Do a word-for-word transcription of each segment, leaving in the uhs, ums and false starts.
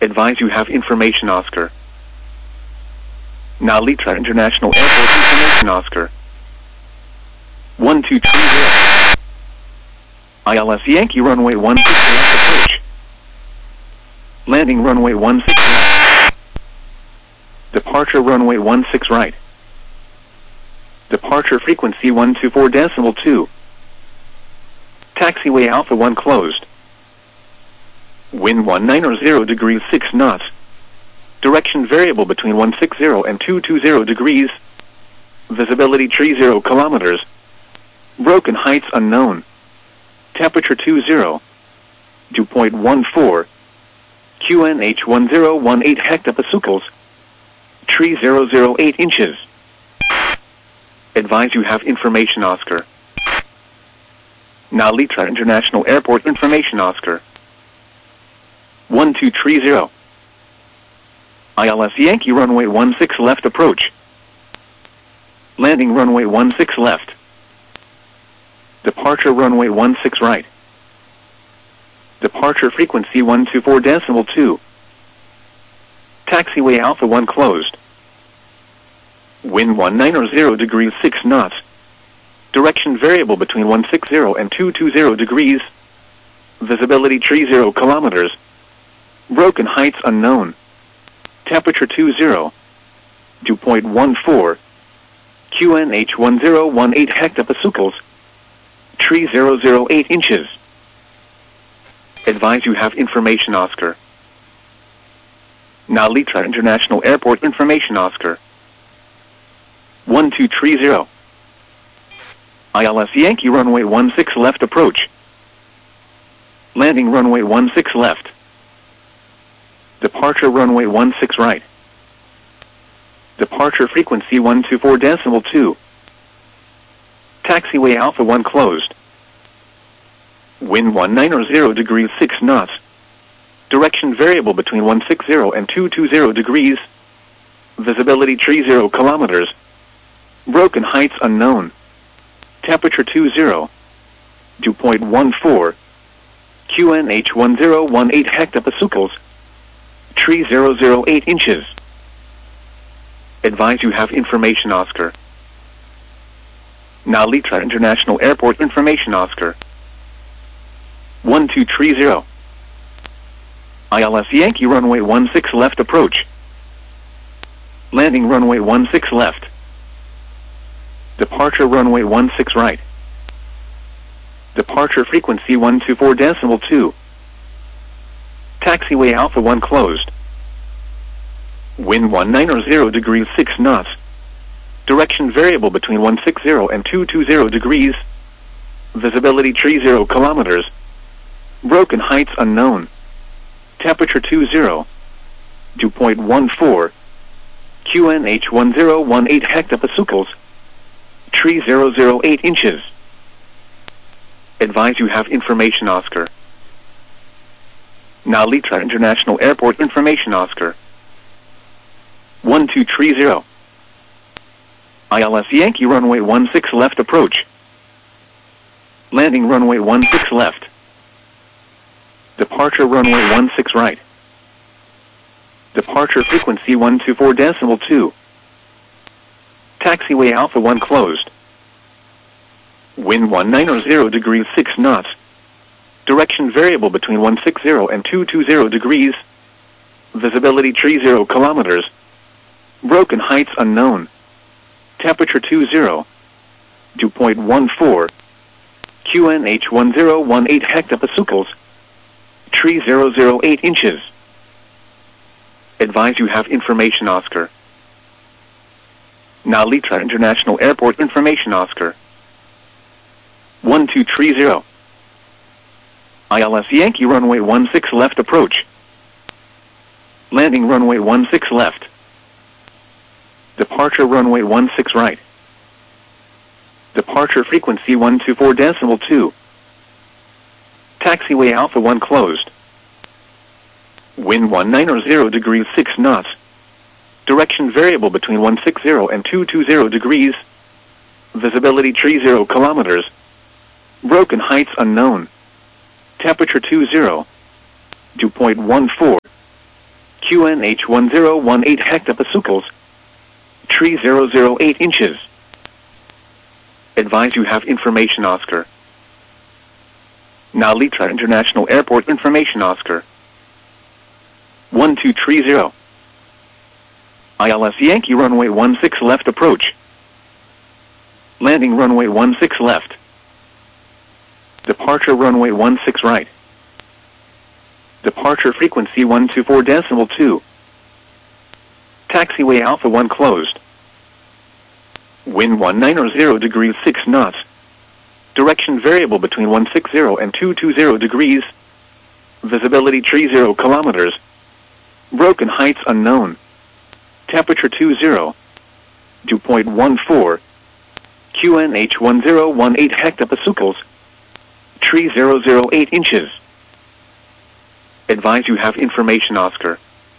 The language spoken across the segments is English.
Advise you have information, Oscar. Nalitra International Airport information, Oscar. one two three zero. I L S Yankee runway one six left approach. Landing runway one six left. Departure runway one six right. Departure frequency one two four decimal two. Taxiway Alpha one closed. Wind one nine zero degrees six knots. Direction variable between one six zero and two two zero degrees. Visibility three zero kilometers. Broken heights unknown. Temperature two zero. Dew point one four. Q N H one zero one eight hectopascals. three thousand eight inches. Advise you have information, Oscar. Nalitra International Airport information, Oscar. one two three zero. I L S Yankee runway one six left approach. Landing runway one six left. Departure runway one six right. Departure frequency one two four decimal two. Taxiway Alpha one closed. Wind one nine zero degrees six knots. Direction variable between one six zero and two two zero degrees. Visibility three zero kilometers. Broken heights unknown. Temperature two zero. Dew point one four. Q N H one zero one eight hectopascals. three thousand eight inches. Advise you have information, Oscar. Nalitra International Airport information, Oscar. one two three zero. I L S Yankee runway one six left approach. Landing runway one six left. Departure runway one six right. Departure frequency one two four decimal two. Taxiway Alpha one closed. Wind one nine zero degrees six knots. Direction variable between one six zero and two two zero degrees. Visibility three zero kilometers. Broken heights unknown. Temperature two zero. Dew point one four. Q N H one zero one eight hectopascals. three thousand eight inches. Advise you have information, Oscar. Nalitra International Airport information, Oscar. one two three zero. I L S Yankee runway one six left approach. Landing runway one six left. Departure runway one six right. Departure frequency one two four decimal two. Taxiway Alpha one closed. Wind one nine zero degrees six knots. Direction variable between one six zero and two two zero degrees. Visibility three zero kilometers. Broken heights unknown. Temperature two zero. Dew point one four. Q N H one zero one eight hectopascals. three thousand eight inches. Advise you have information, Oscar. Nalitra International Airport information, Oscar. one two three zero. I L S Yankee runway one six left approach. Landing runway one six left. Departure runway one six right. Departure frequency one two four decimal two. Taxiway Alpha one closed. Wind one nine zero degrees six knots. Direction variable between one six zero and two two zero degrees. Visibility three zero kilometers. Broken heights unknown. Temperature two zero. Dew point one four. Q N H one zero one eight hectopascals. three thousand eight inches. Advise you have information, Oscar. Nalitra International Airport information, Oscar. one two three zero. I L S Yankee runway one six left approach. Landing runway one six left. Departure runway one six right. Departure frequency one two four decimal two. Taxiway Alpha one closed. Wind one nine zero degrees six knots. Direction variable between one six zero and two two zero degrees. Visibility three zero kilometers. Broken heights unknown. Temperature two zero. Dew point one four. Q N H one zero one eight hectopascals. Tree zero zero eight inches. Advise you have information, Oscar. Nalitra International Airport information, Oscar. one two three zero. I L S Yankee runway one six left approach. Landing runway one six left. Departure runway one six right. Departure frequency one two four decimal two. Taxiway Alpha one closed. Wind one ninety degrees six knots. Direction variable between one sixty and two twenty degrees. Visibility three zero kilometers. Broken heights unknown. Temperature two zero. Dew point one four. Q N H one zero one eight hectopascals. Tree zero zero eight inches. Advise you have information, Oscar.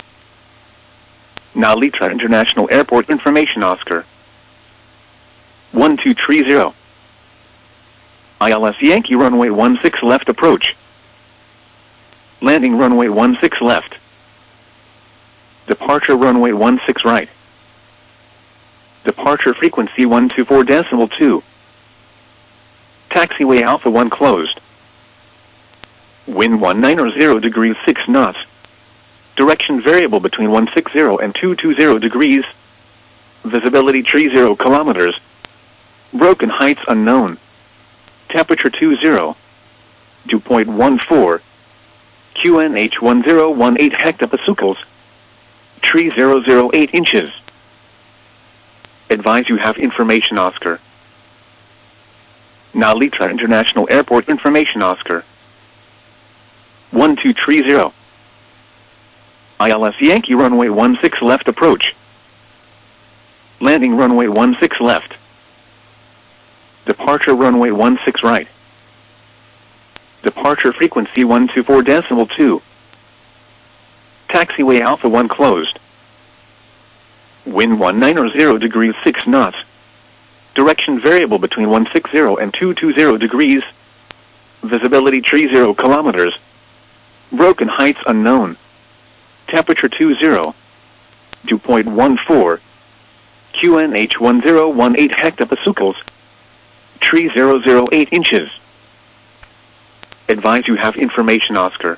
Nalitra International Airport information, Oscar. one two three zero. I L S Yankee runway one six left approach. Landing runway one six left. Departure runway one six right. Departure frequency one two four decimal two. Taxiway Alpha one closed. Wind one ninety degrees six knots. Direction variable between one sixty and two twenty degrees. Visibility three zero kilometers. Broken heights unknown. Temperature two zero. Dew point one four. Q N H one zero one eight hectopascals. Tree zero zero eight inches. Advise you have information, Oscar. Nalitra International Airport information, Oscar. one two three zero. I L S Yankee runway one six left approach. Landing runway one six left. Departure runway one six right. Departure frequency one two four decimal two. Taxiway Alpha one closed. Wind one ninety degrees six knots. Direction variable between one sixty and two twenty degrees. Visibility three zero kilometers. Broken heights unknown. Temperature two zero. Dew point one four. Q N H one zero one eight hectopascals. Tree zero zero eight inches. Advise you have information, Oscar.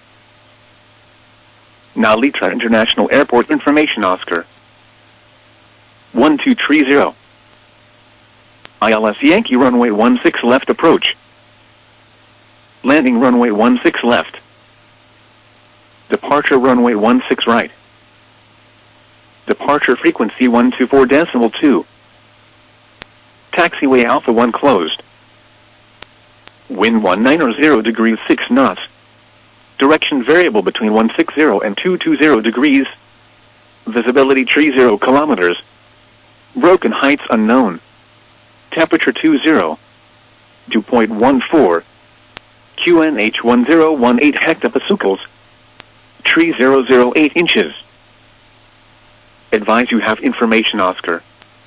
Nalitra International Airport information, Oscar. one two three zero. I L S Yankee runway one six left approach. Landing runway one six left. Departure runway one six right. Departure frequency one two four decimal two. Taxiway Alpha one closed. Wind one ninety degrees six knots. Direction variable between one sixty and two twenty degrees. Visibility three zero kilometers. Broken heights unknown. Temperature two zero. Dew point one four. Q N H one zero one eight hectopascals. Tree zero zero eight inches. Advise you have information, Oscar.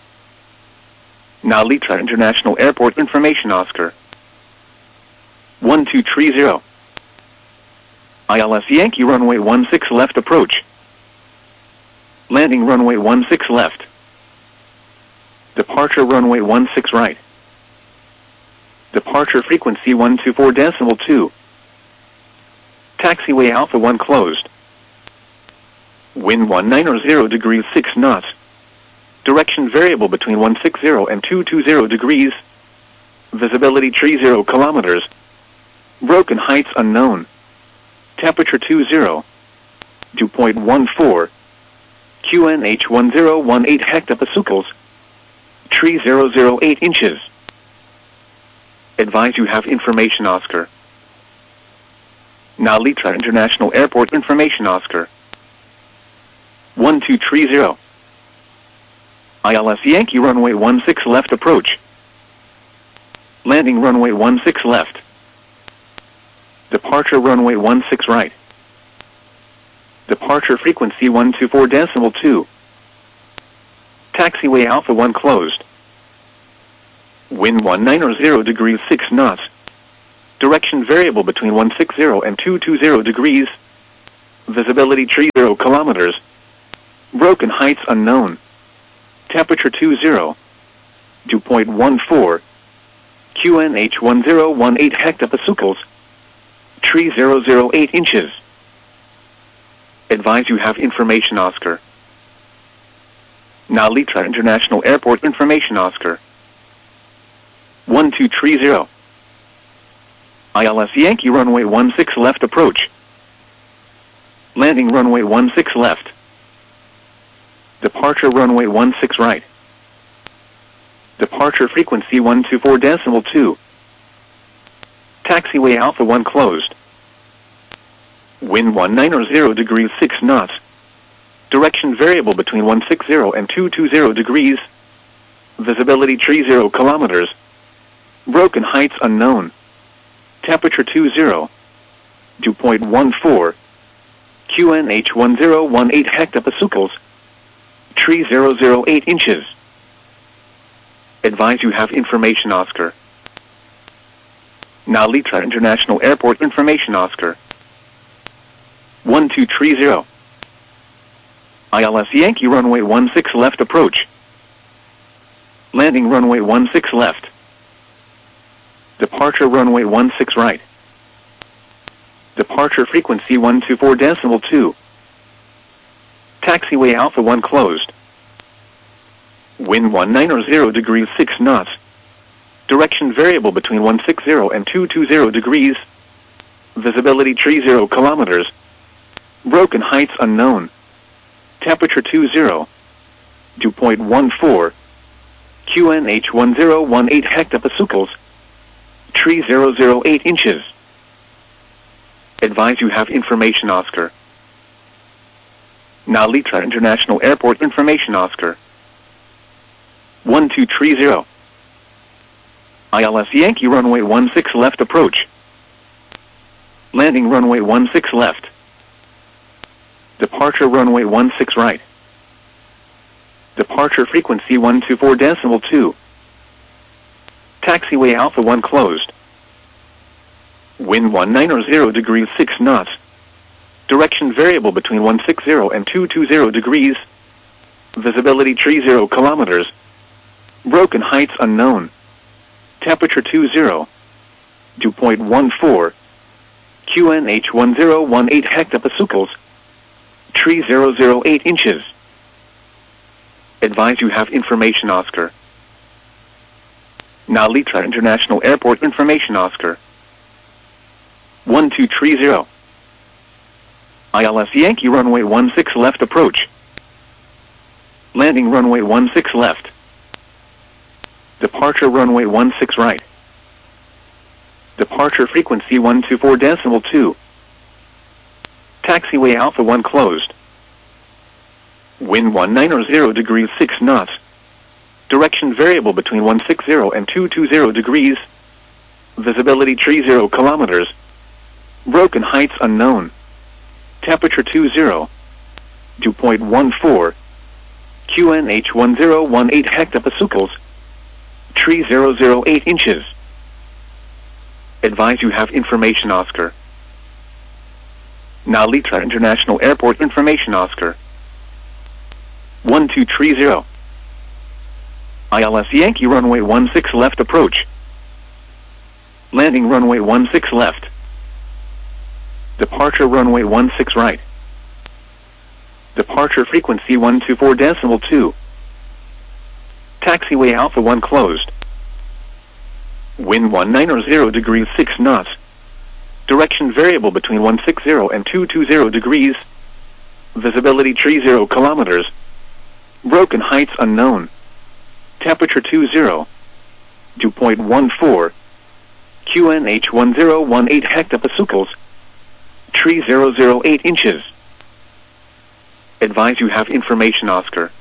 Nalitra International Airport information, Oscar. one two three zero. I L S Yankee runway one six left approach. Landing runway one six left. Departure runway one six right. Departure frequency one two four decimal two. Taxiway Alpha one closed. Wind one ninety degrees six knots. Direction variable between one sixty and two twenty degrees. Visibility three zero kilometers. Broken heights unknown. Temperature two zero. Dew point one four. Q N H one zero one eight hectopascals. Tree zero zero eight inches. Advise you have information, Oscar. Nalitra International Airport information, Oscar. one two three zero. I L S Yankee runway one six left approach. Landing runway one six left. Departure runway one six right. Departure frequency one two four decimal two. Taxiway Alpha one closed. Wind one ninety degrees six knots. Direction variable between one sixty and two twenty degrees. Visibility three zero kilometers. Broken heights unknown. Temperature two zero. Dew point one four. Q N H one zero one eight hectopascals. Tree zero zero eight inches. Advise you have information, Oscar. Nalitra International Airport information, Oscar. one two three zero. I L S Yankee runway one six left approach. Landing runway one six left. Departure runway one six right. Departure frequency one two four decimal two. Taxiway Alpha one closed. Wind one ninety degrees six knots. Direction variable between one sixty and two twenty degrees. Visibility three zero kilometers. Broken heights unknown. Temperature two zero. Dew point one four. Q N H one zero one eight hectopascals. Tree zero zero eight inches. Advise you have information, Oscar. Nalitra International Airport information, Oscar. one two three zero. I L S Yankee runway one six left approach. Landing runway one six left. Departure runway one six right. Departure frequency one two four decimal two. Taxiway Alpha one closed. Wind one ninety degrees six knots. Direction variable between one sixty and two twenty degrees. Visibility three zero kilometers. Broken heights unknown. Temperature two zero. Dew point one four. Q N H one zero one eight hectopascals. Tree zero zero eight inches. Advise you have information, Oscar. Nalitra International Airport information, Oscar. one two three zero. I L S Yankee runway one six left approach. Landing runway one six left. Departure runway one six right. Departure frequency one two four decimal two. Taxiway Alpha one closed. Wind one ninety degrees six knots. Direction variable between one sixty and two twenty degrees. Visibility three zero kilometers. Broken heights unknown. Temperature two zero. Dew point one four. Q N H one zero one eight hectopascals. Tree zero zero eight inches. Advise you have information, Oscar. Nalitra International Airport information, Oscar. one two three zero. I L S Yankee runway one six left approach. Landing runway one six left. Departure runway one six right. Departure frequency one two four decimal two. Taxiway Alpha one closed. Wind one ninety degrees six knots. Direction variable between one sixty and two twenty degrees. Visibility three zero kilometers. Broken heights unknown. Temperature two zero. Dew point one four. Q N H one zero one eight hectopascals. Tree zero zero eight inches. Advise you have information, Oscar. Nalitra International Airport information, Oscar. one two three zero. I L S Yankee runway one six left approach. Landing runway one six left. Departure runway one six right. Departure frequency one two four decimal two. Taxiway Alpha one closed. Wind one ninety degrees six knots. Direction variable between one sixty and two twenty degrees. Visibility three zero kilometers. Broken heights unknown. Temperature two zero. Dew point one four. Q N H one zero one eight hectopascals. Tree zero zero eight inches. Advise you have information, Oscar. Nalitra International Airport information, Oscar. one two three zero. I L S Yankee runway one six left approach. Landing runway one six left. Departure runway one six right. Departure frequency one two four decimal two. Taxiway Alpha one closed. Wind one ninety degrees six knots. Direction variable between one sixty and two twenty degrees. Direction variable between one sixty and two twenty degrees. Visibility three zero kilometers. Broken heights unknown. Temperature two zero. Dew point one four. Q N H one zero one eight hectopascals. Tree zero zero eight inches. Advise you have information, Oscar.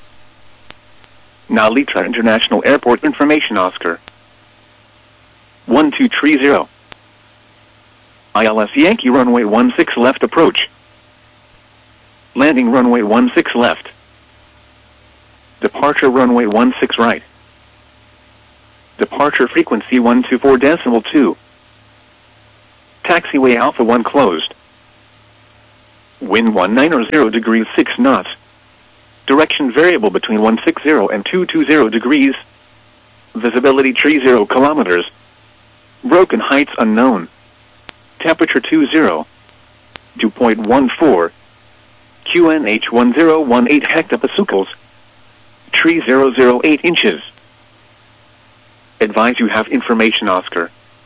Nalitra International Airport information, Oscar. one two three zero. I L S Yankee runway one six left approach. Landing runway one six left. Departure runway one six right. Departure frequency one two four decimal two. Taxiway Alpha one closed. Wind one ninety degrees six knots. Direction variable between one sixty and two twenty degrees. Visibility three zero kilometers. Broken heights unknown. Temperature two zero. Dew point one four. Q N H one zero one eight hectopascals. three thousand eight inches. Advise you have information Oscar.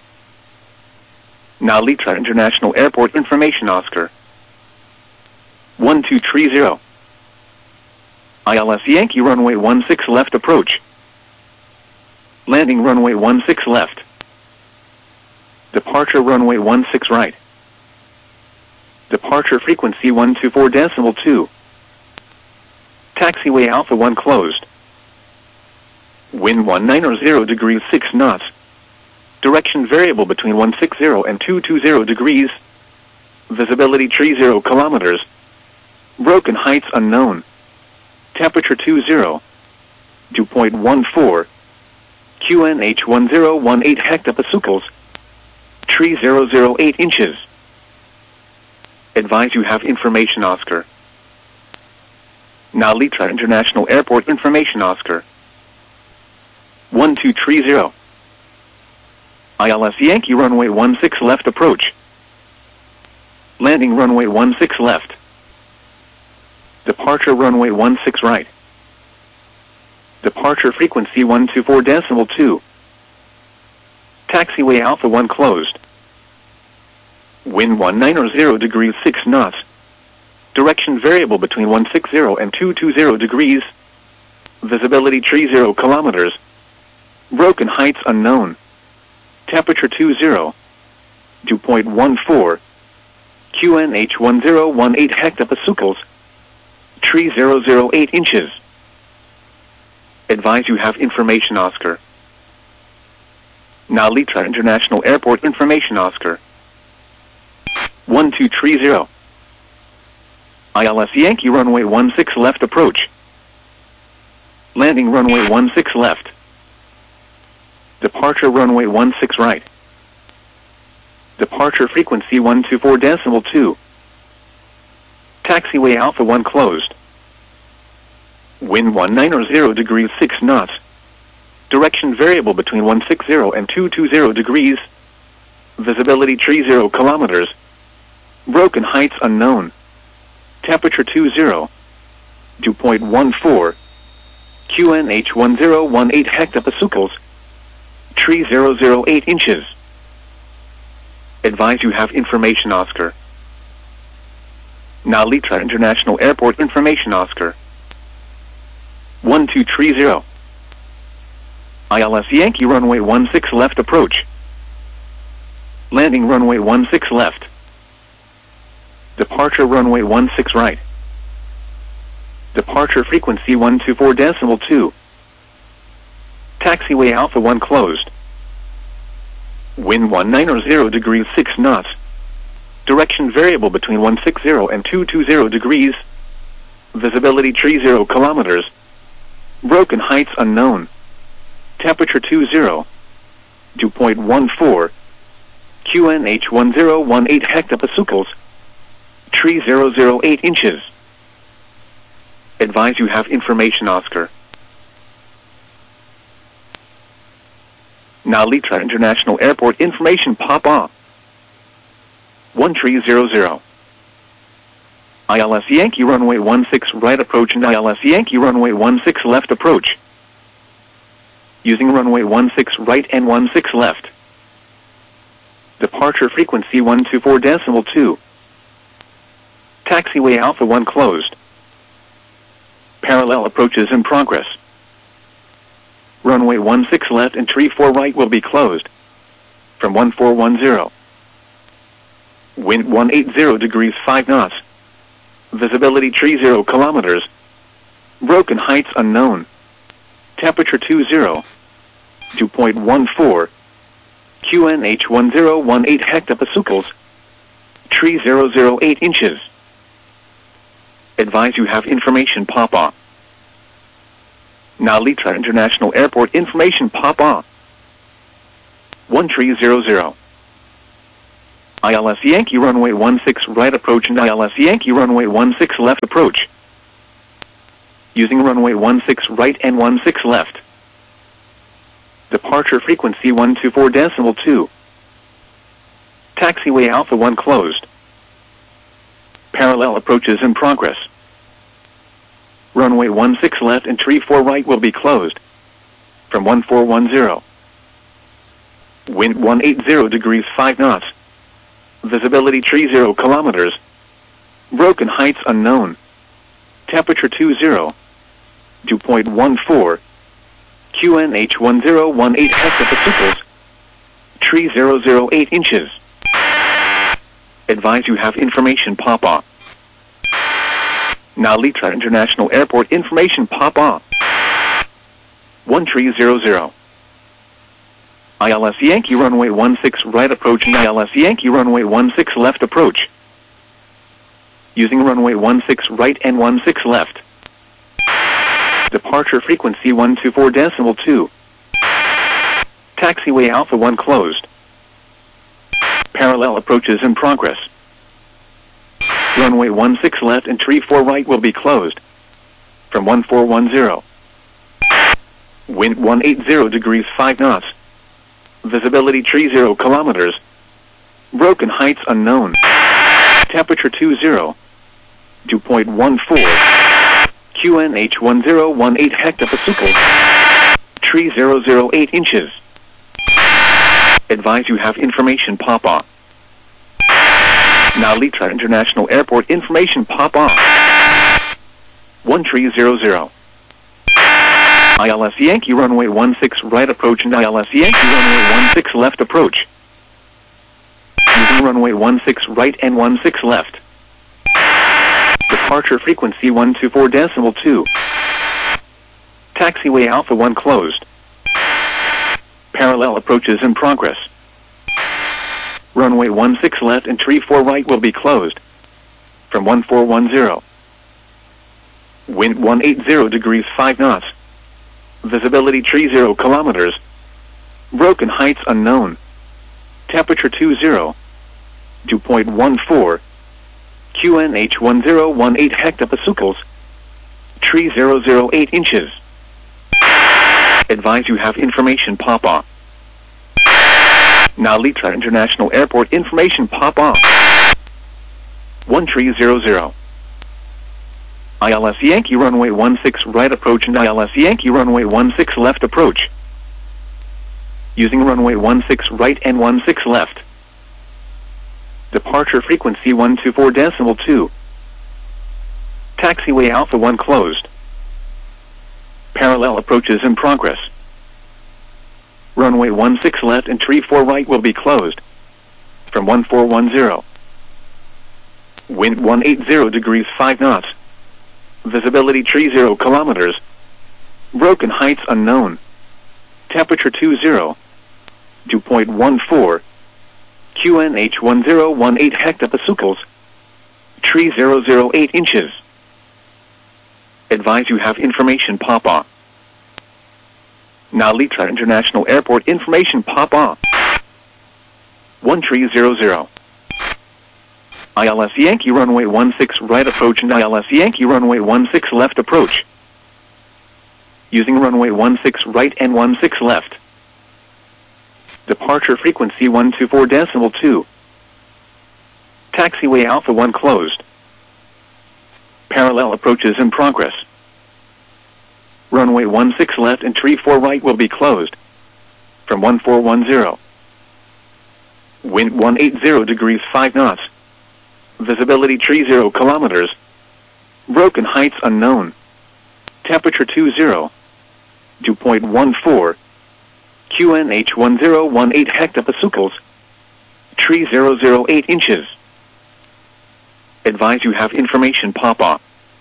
Now Litra International Airport information Oscar. one two three zero. I L S Yankee runway one six left approach. Landing runway one six left. Departure runway one six right. Departure frequency one two four decimal two. Taxiway Alpha one closed. Wind one ninety degrees six knots. Direction variable between one sixty and two twenty degrees. Visibility three zero kilometers. Broken heights unknown. Temperature two zero. Dew point one four. Q N H one zero one eight hectopascals. three thousand eight inches. Advise you have information Oscar. Now Litra International Airport information Oscar. one two three zero. I L S Yankee runway one six left approach. Landing runway one six left. Departure runway one six right. Departure frequency one two four decimal two. Taxiway Alpha one closed. Wind one ninety degrees six knots. Direction variable between one sixty and two twenty degrees. Visibility three zero kilometers. Broken heights unknown. Temperature two zero. Dew point one four. Q N H one zero one eight hectopascals. three thousand eight inches. Advise you have information Oscar. Now Litra International Airport information Oscar. one two three zero. I L S Yankee runway one six left approach. Landing runway one six left. Departure runway one six right. Departure frequency one two four decimal two. Taxiway Alpha one closed. Wind one ninety degrees six knots. Direction variable between one sixty and two twenty degrees. Visibility three zero kilometers. Broken heights unknown. Temperature two zero. Dew point one four. Q N H one zero one eight hectopascals. three thousand eight inches. Advise you have information Oscar. Now Litra International Airport information Oscar. one two three zero. I L S Yankee runway one six left approach. Landing runway one six left. Departure runway one six right. Departure frequency one two four decimal two. Taxiway Alpha one closed. Wind one ninety degrees six knots. Direction variable between one sixty and two twenty degrees. Visibility three zero kilometers. Broken heights unknown. Temperature two zero. Dew point one four. Q N H one zero one eight hectopascals. three thousand eight inches. Advise you have information Oscar. Now Litra International Airport information Papa. one three zero zero. I L S Yankee runway one six right approach and I L S Yankee runway one six left approach. Using runway one six right and one six left. Departure frequency one two four decimal two. Taxiway Alpha one closed. Parallel approaches in progress. Runway one six left and three four right will be closed. From one four one zero. Wind one eighty degrees five knots. Visibility three zero kilometers. Broken heights unknown. Temperature two zero. Dew point one four. Q N H one zero one eight hectopascals. three thousand eight inches. Advise you have information Papa. Now Litra International Airport information Papa. one three zero zero. I L S Yankee runway one six right approach and I L S Yankee runway one six left approach. Using runway one six right and one six left. Departure frequency one two four decimal two. Taxiway Alpha one closed. Parallel approaches in progress. Runway one six left and tree four right will be closed. From one four one zero. Wind one eighty degrees five knots. Visibility tree zero kilometers. Broken heights unknown. Temperature two zero. Dew point one four. Q N H one zero one eight hectopascals. Tree zero zero eight inches. Advise you have information pop-off. Now Litra International Airport information pop-off. one three zero zero. I L S Yankee runway one six right approaching I L S Yankee runway one six left approach. Using runway one six right and one six left. Departure frequency one two four decimal two. Taxiway Alpha one closed. Parallel approaches in progress. Runway one six left and tree four right will be closed. From one four one zero. Wind one eighty degrees five knots. Visibility tree zero kilometers. Broken heights unknown. Temperature two zero. Dew point one four. Q N H one zero one eight hectopascals. Tree zero zero eight inches. Advise you have information pop-off. Now Litra International Airport information pop-off. one three zero zero. I L S Yankee runway one six right approach and I L S Yankee runway one six left approach. Using runway one six right and one six left. Departure frequency one two four decimal two. Taxiway Alpha one closed. Parallel approaches in progress. Runway one six left and tree four right will be closed. From one four one zero. Wind one eighty degrees five knots. Visibility tree zero kilometers. Broken heights unknown. Temperature two zero. Dew point one four. Q N H one zero one eight hectopascals. Tree zero zero eight inches. Advise you have information pop-off. Now Litra International Airport information pop-off. one three zero zero. I L S Yankee runway one six right approach and I L S Yankee runway one six left approach. Using runway one six right and one six left. Departure frequency one two four decimal two. Taxiway Alpha one closed. Parallel approaches in progress. Runway one six left and tree four right will be closed. From one four one zero. Wind one eighty degrees five knots. Visibility tree zero kilometers. Broken heights unknown. Temperature two zero. Dew point one four. Q N H one zero one eight hectopascals. Tree zero zero eight inches. Advise you have information pop-off. Now Litra International Airport information pop-off. one three zero zero. I L S Yankee runway one six right approach and I L S Yankee runway one six left approach. Using runway one six right and one six left. Departure frequency one two four decimal two. Taxiway Alpha one closed. Parallel approaches in progress. Runway one six left and tree four right will be closed. From one four one zero. Wind one eighty degrees five knots. Visibility tree zero kilometers. Broken heights unknown. Temperature two zero. Dew point one four. Q N H one zero one eight hectopascals. Tree zero zero eight inches. Advise you have information pop-off.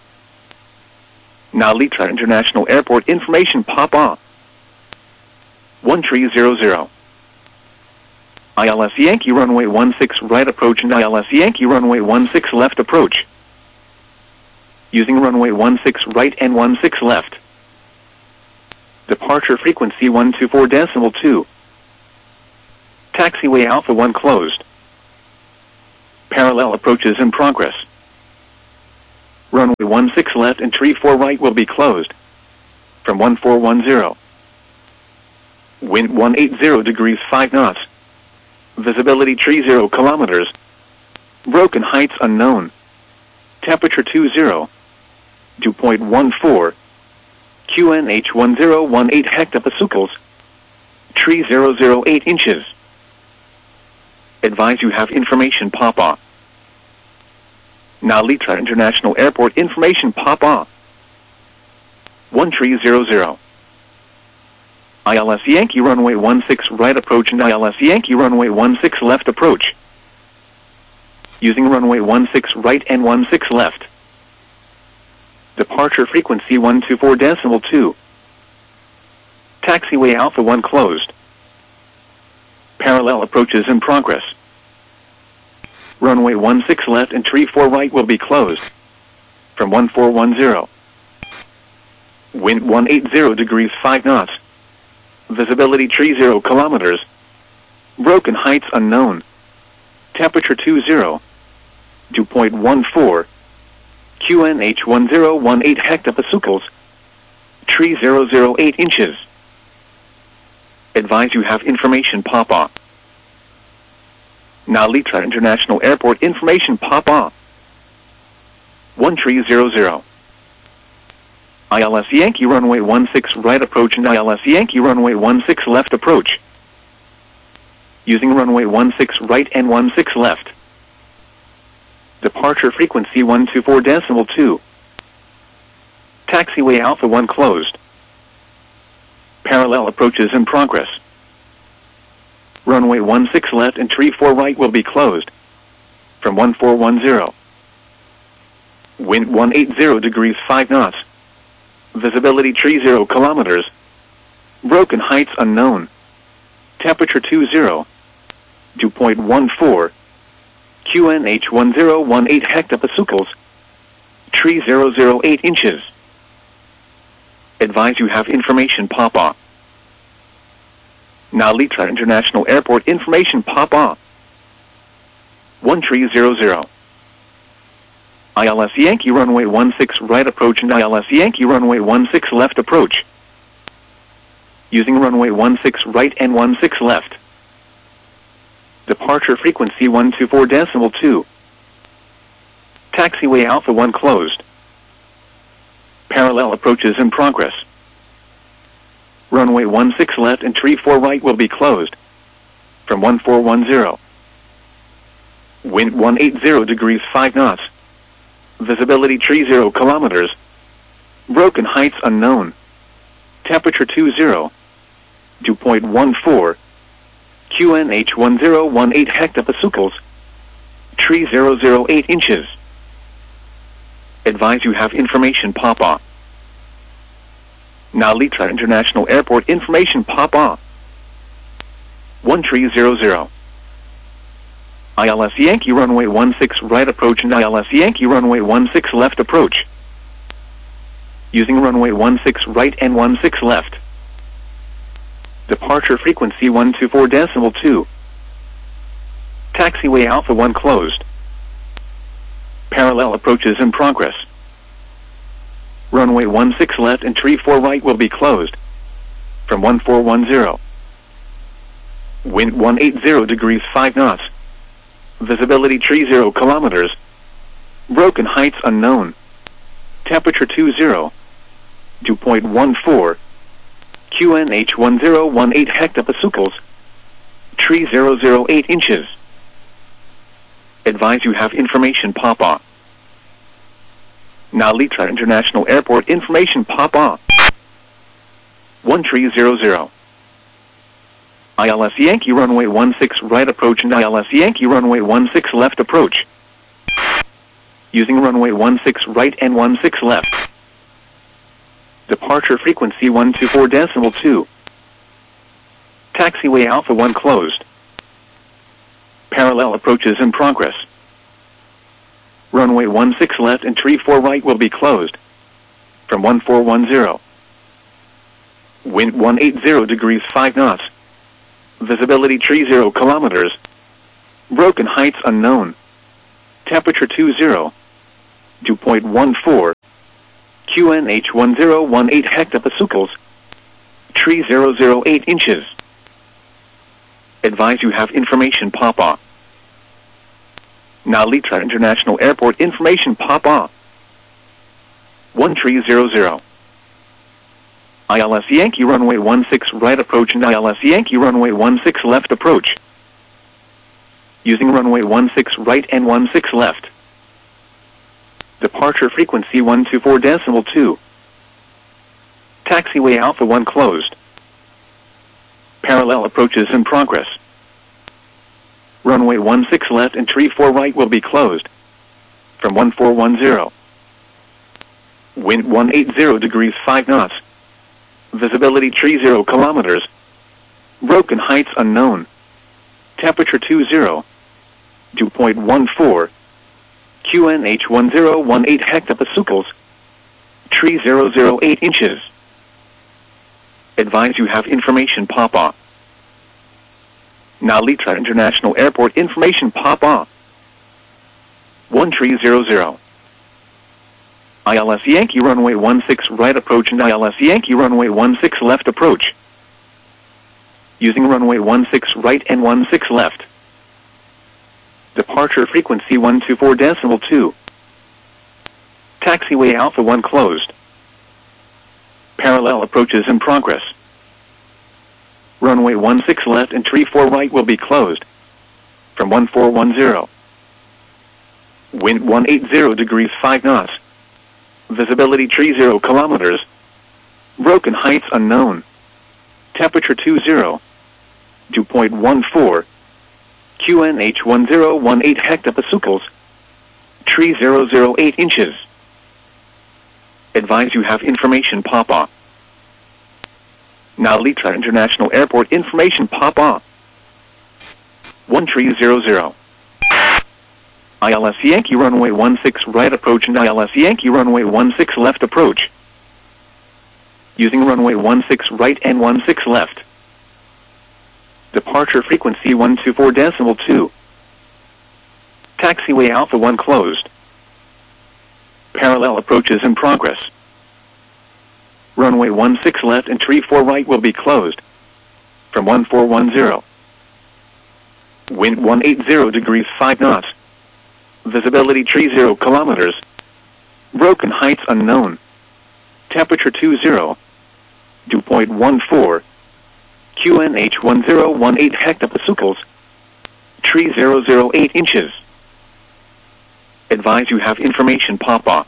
Now Litra International Airport information pop-off. one three zero zero. I L S Yankee runway one six right approach and I L S Yankee runway one six left approach. Using runway one six right and one six left. Departure frequency one two four decimal two. Taxiway Alpha one closed. Parallel approaches in progress. Runway one six left and tree four right will be closed. From one four one zero. Wind one eighty degrees five knots. Visibility tree zero kilometers. Broken heights unknown. Temperature two zero. Dew point one four. Q N H one zero one eight hectopascals. Tree zero zero eight inches. Advise you have information Papa. Nalitra International Airport information Papa. one three zero zero. I L S Yankee runway one six right approach and I L S Yankee runway one six left approach. Using runway one six right and one six left. Departure frequency one two four decimal two. Taxiway Alpha one closed. Parallel approaches in progress. Runway one six left and tree four right will be closed. From one four one zero. Wind one eighty degrees five knots. Visibility tree zero kilometers. Broken heights unknown. Temperature two zero. Dew point one four. Q N H one zero one eight hectopascals. Tree zero zero eight inches. Advise you have information Papa. Nalitra International Airport information Papa. one three zero zero. I L S Yankee runway one six right approach and I L S Yankee runway one six left approach. Using runway one six right and one six left. Departure frequency one two four decimal two. Taxiway Alpha one closed. Parallel approaches in progress. Runway one six left and tree four right will be closed. From one four one zero. Wind one eighty degrees five knots. Visibility tree zero kilometers. Broken heights unknown. Temperature two zero. Dew point one four. Q N H one zero one eight hectopascals. Tree zero zero eight inches. Advise you have information Papa. Nalitra International Airport information Papa. one three zero zero. I L S Yankee runway one six right approach and I L S Yankee runway one six left approach. Using runway one six right and one six left. Departure frequency one two four decimal two. Taxiway Alpha one closed. Parallel approaches in progress. Runway one six left and tree four right will be closed. From one four one zero. Wind one eighty degrees five knots. Visibility tree zero kilometers. Broken heights unknown. Temperature two zero. Dew point one four. Q N H one zero one eight hectopascals. Tree zero zero eight inches. Advise you have information Papa. Nalitra International Airport information Papa. one three zero zero. I L S Yankee runway one six right approach and I L S Yankee runway one six left approach. Using runway one six right and one six left. Departure frequency one two four decimal two. Taxiway Alpha one closed. Parallel approaches in progress. Runway one six left and tree four right will be closed. From one four one zero. Wind one eighty degrees five knots. Visibility tree zero kilometers. Broken heights unknown. Temperature two zero. Dew point one four. Q N H one zero one eight hectopascals. Tree zero zero eight inches. Advise you have information Papa. Nalitra International Airport information Papa. one three zero zero. I L S Yankee runway one six right approach and I L S Yankee runway one six left approach. Using runway one six right and one six left. Departure frequency one two four decimal two. Taxiway Alpha one closed. Parallel approaches in progress. Runway one six left and tree four right will be closed. From one four one zero. Wind one eighty degrees five knots. Visibility tree zero kilometers. Broken heights unknown. Temperature two zero. two point one four. Q N H one zero one eight hectopascals. Tree zero zero eight inches. Advise you have information pop-up. Nalitra International Airport information pop-up. one three zero zero. I L S Yankee runway one six right approach and I L S Yankee runway one six left approach. Using runway one six right and one six left. Departure frequency one two four decimal two. Taxiway Alpha one closed. Parallel approaches in progress. Runway one six left and tree four right will be closed. From one four one zero. Wind one eighty degrees five knots. Visibility tree zero kilometers. Broken heights unknown. Temperature two zero. two point one four. Q N H one zero one eight hectopascals. Tree zero zero eight inches. Advise you have information pop-up. Nalitra International Airport information pop-up. one three zero zero. I L S Yankee runway one six right approach and I L S Yankee runway one six left approach. Using runway one six right and one six left. Departure frequency one two four decimal two. Taxiway Alpha one closed. Parallel approaches in progress. Runway one six left and tree four right will be closed. From one four one zero. Wind one eighty degrees five knots. Visibility tree zero kilometers. Broken heights unknown. Temperature two zero. two point one four. Q N H one zero one eight hectopascals. Tree zero zero eight inches. Advise you have information pop-up. Nalitra International Airport information pop-up. one three zero zero. I L S Yankee runway one six right approach and I L S Yankee runway one six left approach. Using runway one six right and one six left. Departure frequency one two four decimal two. Taxiway Alpha one closed. Parallel approaches in progress. Runway one six left and tree four right will be closed. From one four one zero. Wind one eighty degrees five knots. Visibility tree zero kilometers. Broken heights unknown. Temperature two zero. two point one four. Q N H one zero one eight hectopascals. Tree zero zero eight inches. Advise you have information pop-up.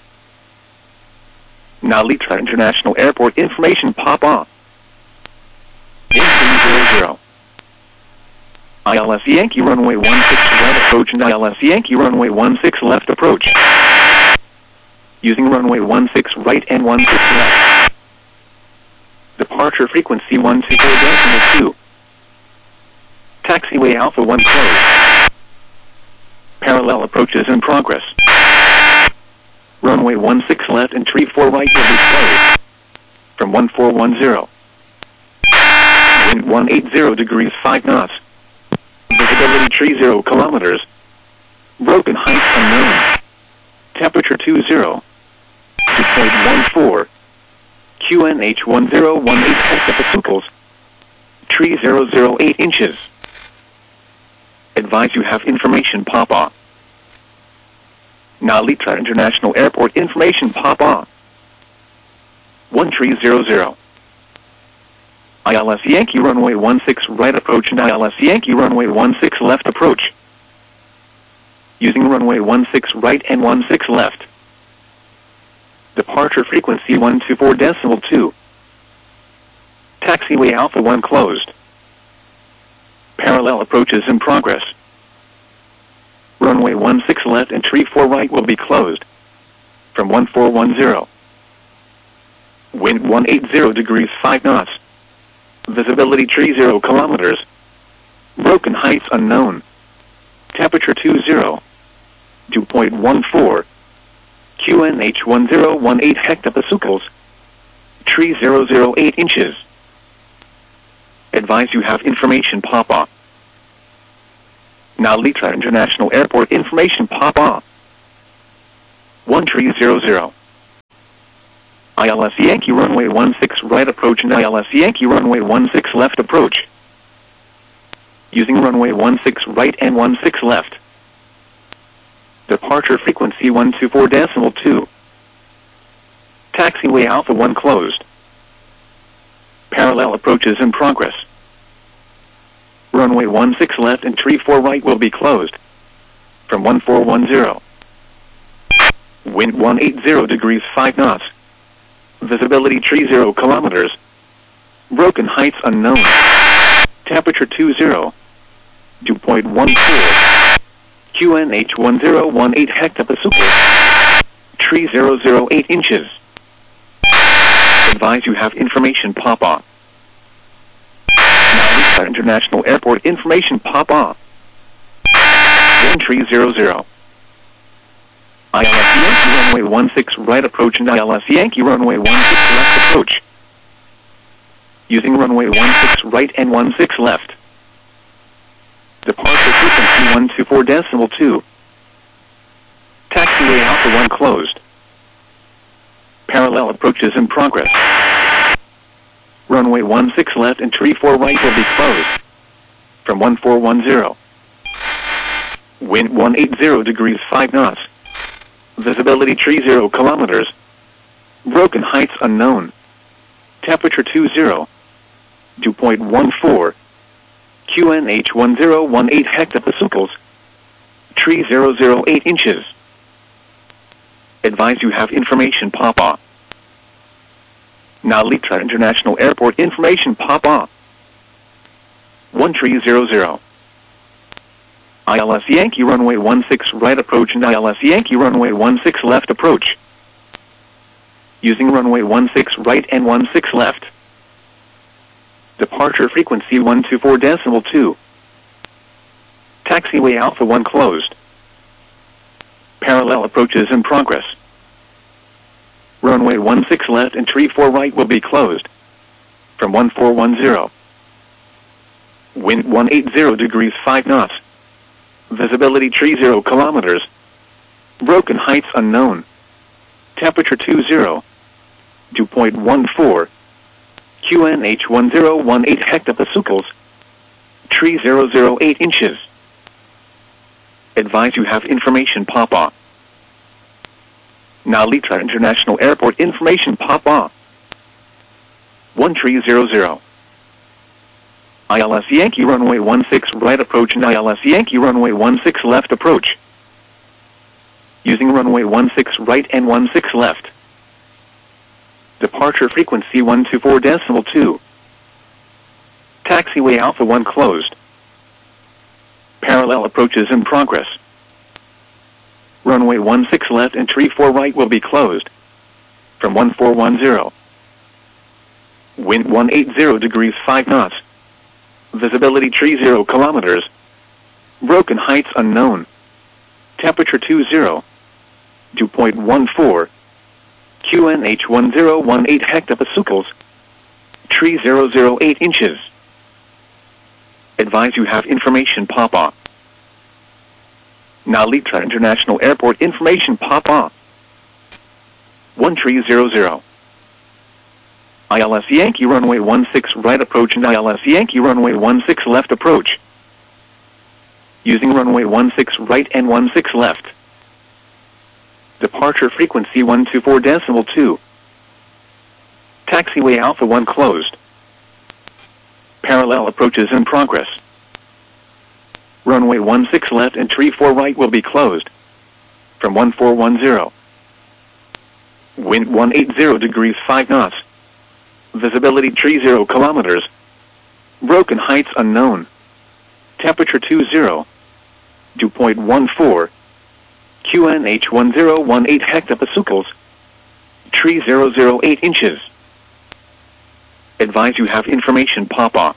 Nalitra International Airport information pop-up. one three zero zero. I L S Yankee runway one six right approach and I L S Yankee runway one six left approach. Using runway one six right and one six left. Departure frequency one two four decimal two. Taxiway Alpha one closed. Parallel approaches in progress. Runway one six left and tree four right will be closed. From one four one zero. Wind one eighty degrees five knots. Visibility tree zero kilometers. Broken heights unknown. Temperature two zero. two point one four. Q N H one zero one eight hectopascals. Tree zero zero eight inches. Advise you have information pop-up. Nalitra International Airport information pop-up. one three zero zero. I L S Yankee runway one six right approach and I L S Yankee runway one six left approach. Using runway one six right and one six left. Departure frequency one two four decimal two. Taxiway Alpha one closed. Parallel approaches in progress. Runway one six left and tree four right will be closed. From one four one zero. Wind one eighty degrees five knots. Visibility tree zero kilometers. Broken heights unknown. Temperature two zero. two point one four. Q N H one zero one eight hectopascals. Tree zero zero eight inches. Advise you have information pop-up. Nalitra International Airport information pop-up. one three zero zero. I L S Yankee runway one six right approach and I L S Yankee runway one six left approach. Using runway one six right and one six left. Departure frequency one two four decimal two. Taxiway Alpha one closed. Parallel approaches in progress. Runway one six left and three four right will be closed. From one four one zero. Wind one eighty degrees five knots. Visibility three zero kilometers. Broken heights unknown. Temperature two zero. Dew point one four. Q N H one zero one eight hectopascals. three thousand eight inches. Advise you have information pop on. Now Lisa International Airport information pop on. one three zero zero. I L S Yankee runway one six right approach and I L S Yankee runway one six left approach. Using runway one six right and one six left. Departure frequency one two four decimal two. Taxiway Alpha one closed. Parallel approaches in progress. Runway one six left and three four right will be closed. From one four one zero. Wind one eighty degrees five knots. Visibility three zero kilometers. Broken heights unknown. Temperature two zero. Dew point one four. Q N H one zero one eight hectopascals. three thousand eight inches. Advise you have information pop on. Now Litra International Airport information pop on. one three zero zero. I L S Yankee runway one six right approach and I L S Yankee runway one six left approach. Using runway one six right and one six left. Departure frequency one two four decimal two. Taxiway Alpha one closed. Parallel approaches in progress. Runway one six left and three four right will be closed. From one four one zero. Wind one eighty degrees five knots. Visibility three zero kilometers. Broken heights unknown. Temperature two zero. Dew point one four. Q N H one zero one eight hectopascals. three thousand eight inches. Advise you have information pop on. Now Litra International Airport information pop on. one three zero zero. I L S Yankee runway one six right approach and I L S Yankee runway one six left approach. Using runway one six right and one six left. Departure frequency one two four decimal two. Taxiway Alpha one closed. Parallel approaches in progress. Runway one six left and three four right will be closed. From one four one zero. Wind one eighty degrees five knots. Visibility three zero kilometers. Broken heights unknown. Temperature two zero. Dew point one four. Q N H one zero one eight hectopascals. three thousand eight inches. Advise you have information pop on. Now Litra International Airport information pop on. one three zero zero. I L S Yankee runway one six right approach and I L S Yankee runway one six left approach. Using runway one six right and one six left. Departure frequency one two four decimal two. Taxiway Alpha one closed. Parallel approaches in progress. Runway one six left and three four right will be closed. From one four one zero. Wind one eighty degrees five knots. Visibility three zero kilometers. Broken heights unknown. Temperature two zero. Dew point one four. Q N H one zero one eight hectopascals. three thousand eight inches. Advise you have information pop on.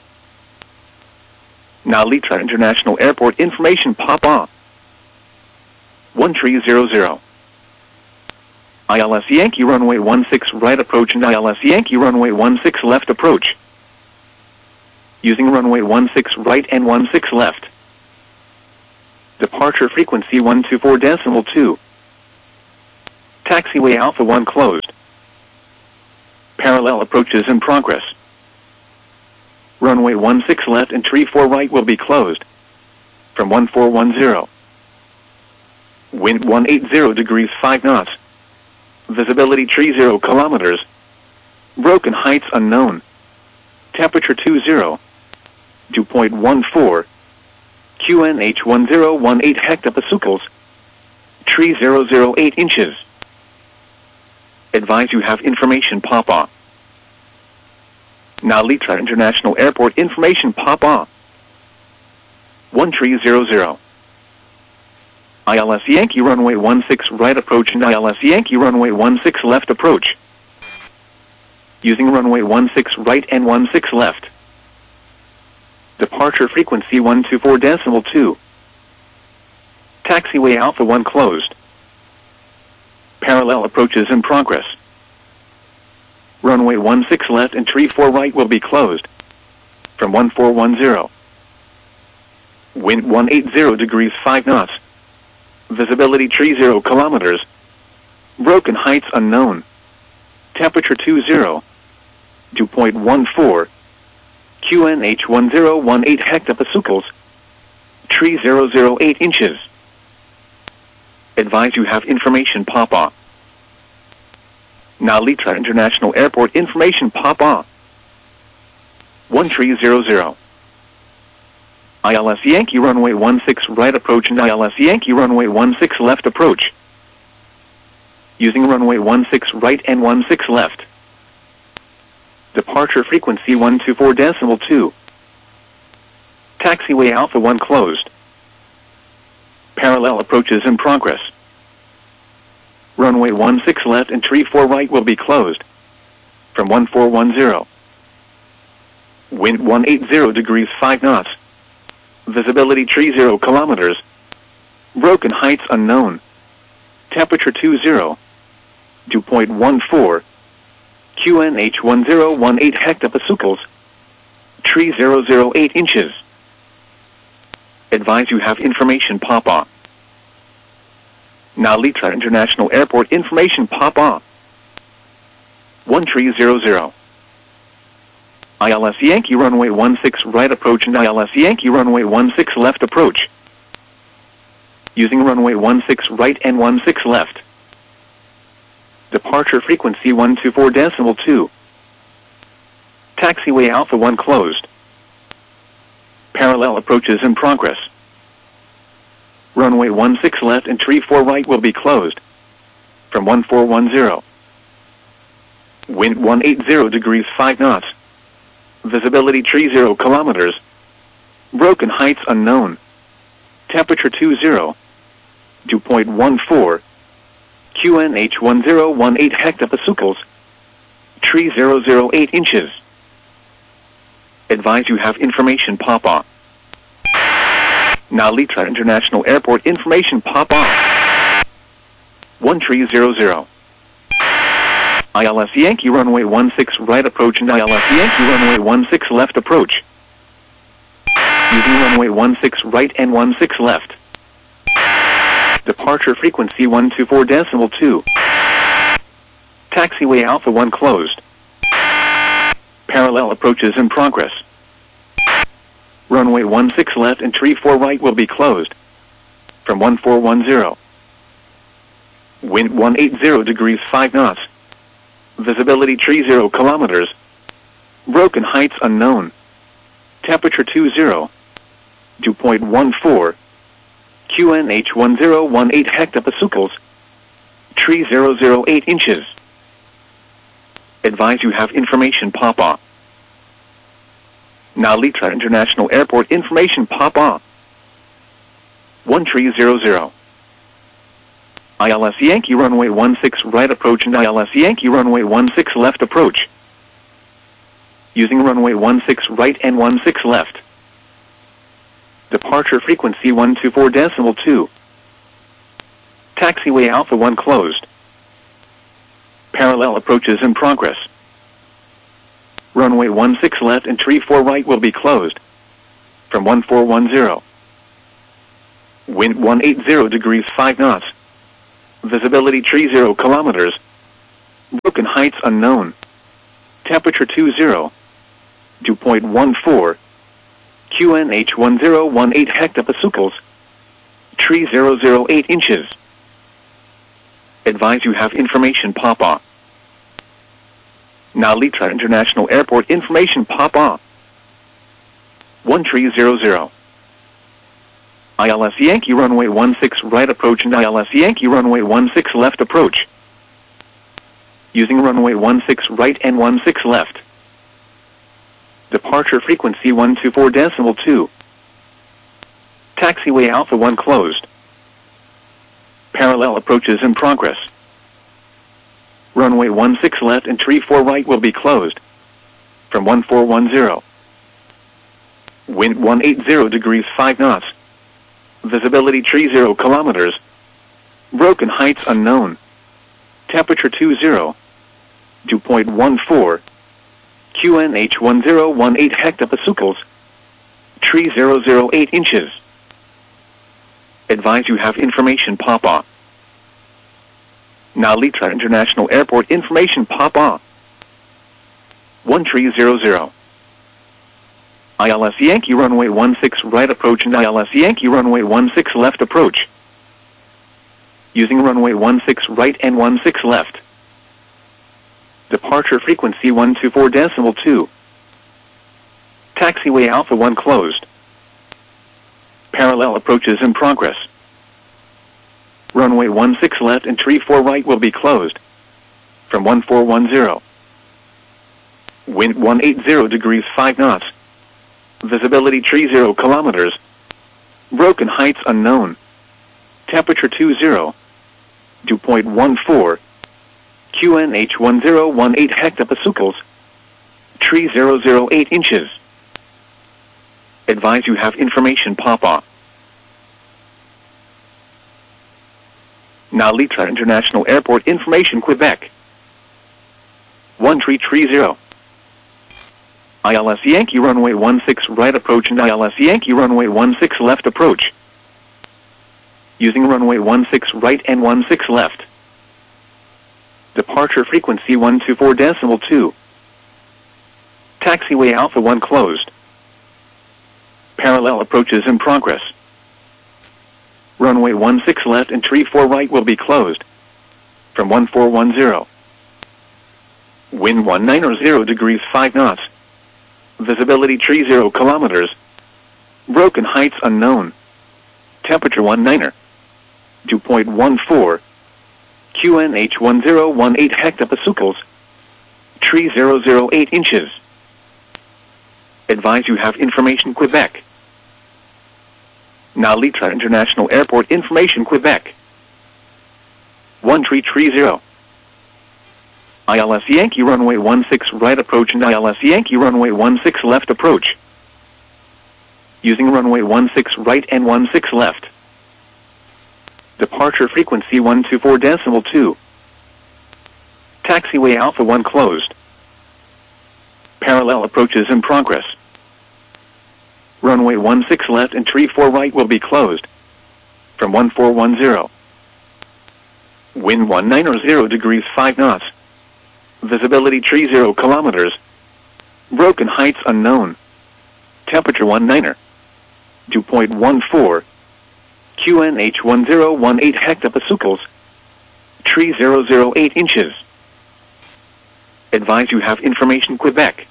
Now Litra International Airport information pop on. one three zero zero. I L S Yankee runway one six right approach and I L S Yankee runway one six left approach. Using runway one six right and one six left. Departure frequency one two four decimal two. Taxiway Alpha one closed. Parallel approaches in progress. Runway one six left and tree four right will be closed. From one four one zero. Wind one eighty degrees five knots. Visibility tree zero kilometers. Broken heights unknown. Temperature two zero. Dew point one four. Q N H one zero one eight hectopascals. Tree zero zero eight inches. Advise you have information pop-on. Narita International Airport information pop-on. one three zero zero. I L S Yankee runway one six right approach and I L S Yankee runway one six left approach. Using runway one six right and one six left. Departure frequency one two four decimal two. Taxiway Alpha one closed. Parallel approaches in progress. Runway one six left and tree four right will be closed. From one four one zero. Wind one eighty degrees five knots. Visibility tree zero kilometers. Broken heights unknown. Temperature two zero. Dew point one four. Q N H one zero one eight hectopascals. Tree zero zero eight inches. Advise you have information pop-on. Narita International Airport information pop-on. one three zero zero. I L S Yankee runway one six right approach and I L S Yankee runway one six left approach. Using runway one six right and one six left. Departure frequency one two four decimal two. Taxiway Alpha one closed. Parallel approaches in progress. Runway one six left and tree four right will be closed. From one four one zero. Wind one eighty degrees five knots. Visibility tree zero kilometers. Broken heights unknown. Temperature two zero. Dew point one four. Q N H one zero one eight hectopascals. Tree zero zero eight inches. Advise you have information pop-on. Narita International Airport information pop-on. one three zero zero. I L S Yankee runway one six right approach and I L S Yankee runway one six left approach. Using runway one six right and one six left. Departure frequency one two four decimal two. Taxiway Alpha one closed. Parallel approaches in progress. Runway one six left and tree four right will be closed. From one four one zero. Wind one eighty degrees five knots. Visibility tree zero kilometers. Broken heights unknown. Temperature two zero. Dew point one four. Q N H one zero one eight hectopascals. Tree zero zero eight inches. Advise you have information pop-on. Narita International Airport information pop-on. one three zero zero. I L S Yankee runway one six right approach and I L S Yankee runway one six left approach. Using runway one six right and one six left. Departure frequency one two four decimal two. Taxiway Alpha one closed. Parallel approaches in progress. Runway one six left and tree four right will be closed. From one four one zero. Wind one eighty degrees five knots. Visibility tree zero kilometers. Broken heights unknown. Temperature two zero. Dew point one four. Q N H one zero one eight hectopascals. Tree zero zero eight inches. Advise you have information pop-on. Narita International Airport information pop-on. one three zero zero. I L S Yankee runway one six right approach and I L S Yankee runway one six left approach. Using runway one six right and one six left. Departure frequency one two four decimal two. Taxiway Alpha one closed. Parallel approaches in progress. Runway one six left and tree four right will be closed. From one four one zero. Wind one eighty degrees five knots. Visibility tree zero kilometers. Broken heights unknown. Temperature two zero. Dew point one four. Q N H one zero one eight hectopascals. Tree zero zero eight inches. Advise you have information pop-up. Now Litra International Airport information pop-up. one three zero zero. I L S Yankee runway one six right approach and I L S Yankee runway one six left approach. Using runway one six right and one six left. Departure frequency one two four decimal two. Taxiway Alpha one closed. Parallel approaches in progress. Runway one six left and tree four right will be closed. From one four one zero. Wind one eighty degrees five knots. Visibility tree zero kilometers. Broken heights unknown. Temperature two zero. Dew point one four. Q N H one zero one eight hectopascals. Tree zero zero eight inches. Advise you have information pop-up. Now Litra International Airport information pop-up. one three zero zero. I L S Yankee runway one six right approach and I L S Yankee runway one six left approach. Using runway one six right and one six left. Departure frequency one two four decimal two. Taxiway Alpha one closed. Parallel approaches in progress. Runway one six left and tree four right will be closed. From one four one zero. Wind one eighty degrees five knots. Visibility tree zero kilometers. Broken heights unknown. Temperature two zero. Dew point one four. Q N H one zero one eight hectopascals. Tree zero zero eight inches. Advise you have information pop-up. Now Litra International Airport information Quebec. one three three zero. I L S Yankee runway one six right approach and I L S Yankee runway one six left approach. Using runway one six right and one six left. Departure frequency one two four decimal two. Taxiway Alpha one closed. Parallel approaches in progress. Runway one six left and tree four right will be closed. From one four one zero. Wind one ninety degrees five knots. Visibility tree zero kilometers. Broken heights unknown. Temperature one ninety. Dew point one four. Q N H one zero one eight hectopascals. Tree zero zero eight inches. Advise you have information Quebec. Now Litra International Airport information Quebec. one three three zero. I L S Yankee runway one six right approach and I L S Yankee runway one six left approach. Using runway one six right and one six left. Departure frequency one two four decimal two. Taxiway Alpha one closed. Parallel approaches in progress. Runway one six left and tree four right will be closed. From one four one zero. Wind one ninety degrees five knots. Visibility tree zero kilometers. Broken heights unknown. Temperature one ninety. Dew point one four. Q N H one zero one eight hectopascals. Tree zero zero eight inches. Advise you have information Quebec.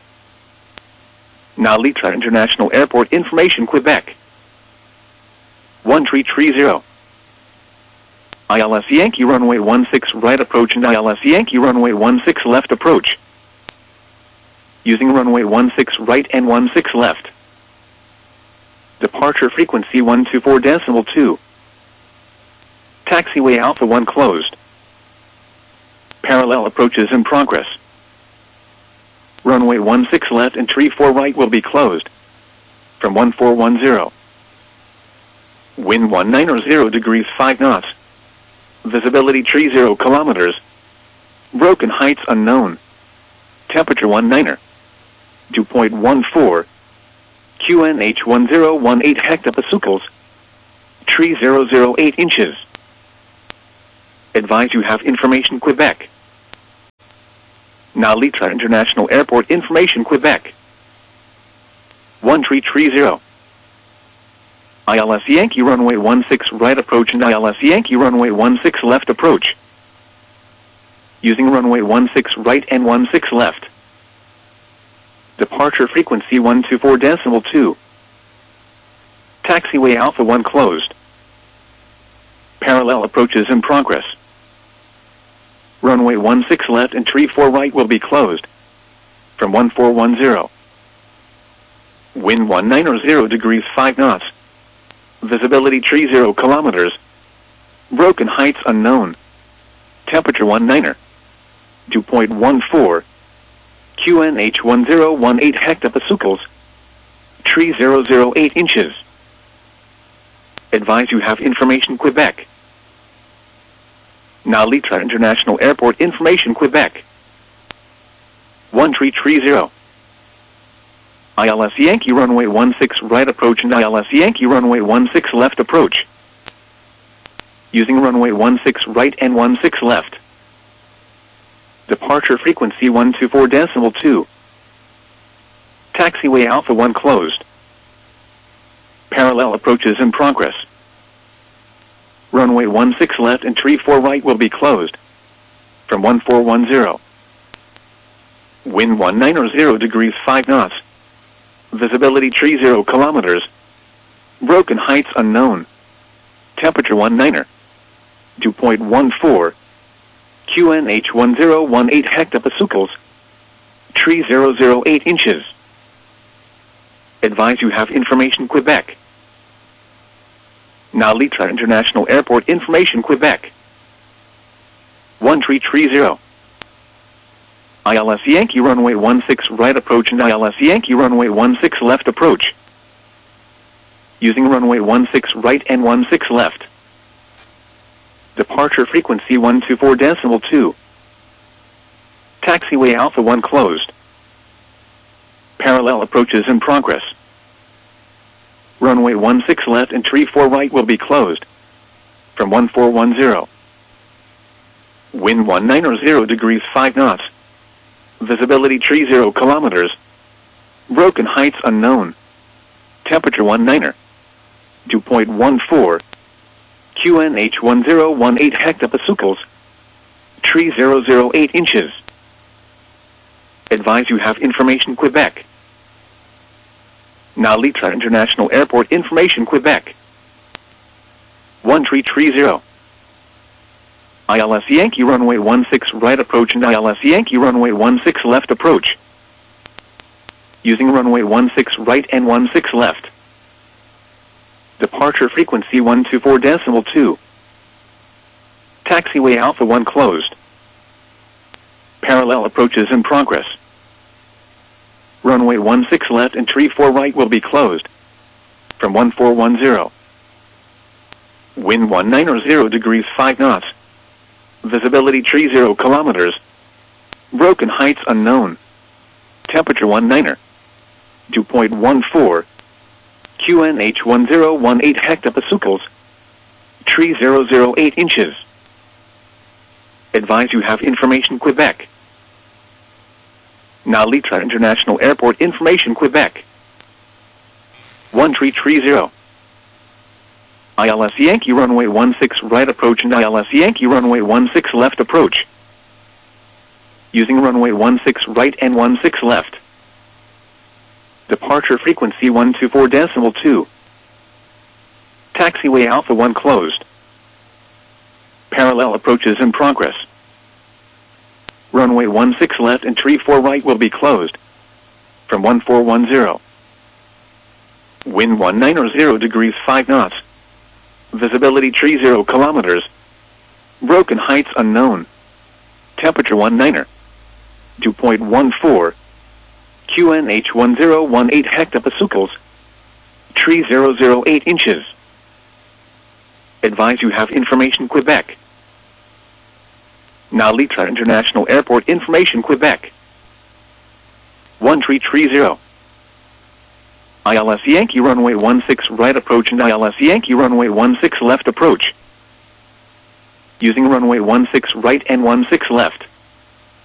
Now Litra International Airport information Quebec. one three three zero. I L S Yankee runway one six right approach and I L S Yankee runway one six left approach. Using runway one six right and one six left. Departure frequency one two four decimal two. Taxiway Alpha one closed. Parallel approaches in progress. Runway one six left and tree four right will be closed. From one four one zero. Wind one ninety degrees five knots. Visibility tree zero kilometers. Broken heights unknown. Temperature one ninety. Dew point one four. Q N H one zero one eight hectopascals. Tree zero zero eight inches. Advise you have information Quebec. Nalitra International Airport information Quebec. one three three zero. I L S Yankee runway one six right approach and I L S Yankee runway one six left approach. Using runway one six right and one six left. Departure frequency one two four decimal two. Taxiway Alpha one closed. Parallel approaches in progress. Runway one six left and three four right will be closed. From one four one zero. Wind one nine zero degrees five knots. Visibility three zero kilometers. Broken heights unknown. Temperature one niner. Dew point one four. Q N H one zero one eight hectopascals. three thousand eight inches. Advise you have information Quebec. Nalitra International Airport information Quebec. one three three zero. I L S Yankee runway one six right approach and I L S Yankee runway one six left approach. Using runway one six right and one six left. Departure frequency one two four decimal two. Taxiway Alpha one closed. Parallel approaches in progress. Runway one six left and three four right will be closed. From one four one zero. Wind one nine zero degrees five knots. Visibility three zero kilometers. Broken heights unknown. Temperature one niner. Dew point one four. Q N H one zero one eight hectopascals. three thousand eight inches. Advise you have information Quebec. Nalitra International Airport information Quebec. one three three zero. I L S Yankee runway one six right approach and I L S Yankee runway one six left approach. Using runway one six right and one six left. Departure frequency one two four decimal two. Taxiway Alpha one closed. Parallel approaches in progress. Runway one six left and three four right will be closed. From one four one zero. Wind one nine zero degrees five knots. Visibility three zero kilometers. Broken heights unknown. Temperature one niner. Dew point one four. Q N H one zero one eight hectopascals. three thousand eight inches. Advise you have information Quebec. Nalitra International Airport information Quebec. one three three zero. I L S Yankee runway one six right approach and I L S Yankee runway one six left approach. Using runway one six right and one six left. Departure frequency one two four decimal two. Taxiway Alpha one closed. Parallel approaches in progress. Runway one six left and three four right will be closed. From one four one zero. Wind one nine zero degrees five knots. Visibility three zero kilometers. Broken heights unknown. Temperature one niner. Dew point one four. Q N H one zero one eight hectopascals. three thousand eight inches. Advise you have information Quebec. Nalitra International Airport information Quebec. one three three zero. I L S Yankee runway one six right approach and I L S Yankee runway one six left approach. Using runway one six right and one six left. Departure frequency one two four decimal two. Taxiway Alpha one closed. Parallel approaches in progress. Runway one six left and three four right will be closed. From one four one zero. Wind one nine zero degrees five knots. Visibility three zero kilometers. Broken heights unknown. Temperature one niner. Dew point one four. Q N H one zero one eight hectopascals. three thousand eight inches. Advise you have information Quebec. Nalitra International Airport information Quebec. one three three zero. I L S Yankee runway one six right approach and I L S Yankee runway one six left approach. using runway one six right and one six left.